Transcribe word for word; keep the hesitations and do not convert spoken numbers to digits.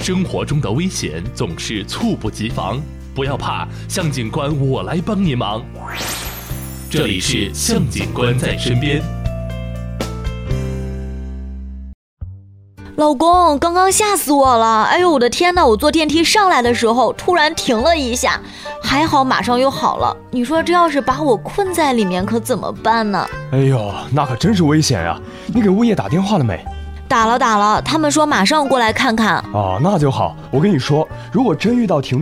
生活中的危险总是猝不及防，不要怕，向警官我来帮你忙。这里是向警官在身边。 老公，刚刚吓死我了！哎呦，我的天哪！我坐电梯上来的时候突然停了一下，还好马上又好了。你说这要是把我困在里面可怎么办呢？ 哎呦，那可真是危险呀！你给物业打电话了没？ 打了打了，他们说马上过来看看。 哦，那就好。我跟你说，如果真遇到停